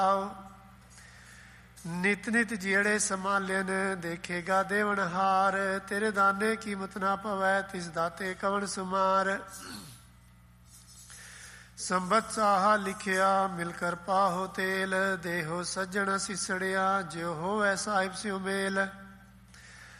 ਨਿਤ ਨਿਤ ਜਿਹੜੇ ਸੰਭਾਲਨ ਦੇਖੇਗਾ ਦੇਵਨਹਾਰ। ਤੇਰੇ ਦਾਨੇ ਕੀਮਤ ਨਾ ਪਵੈ ਤਿਸ ਦਾਤੇ ਕਵਣ ਸੁਮਾਰ। ਸੰਬਤ ਸਾਹਾ ਲਿਖਿਆ ਮਿਲ ਕਰ ਪਾਹੋ ਤੇਲ। ਦੇਹੋ ਸੱਜਣ ਸਿਸੜਿਆ ਜਿਉ ਹੋਵੈ ਸਾਹਿਬ ਸਿਉ ਮੇਲ।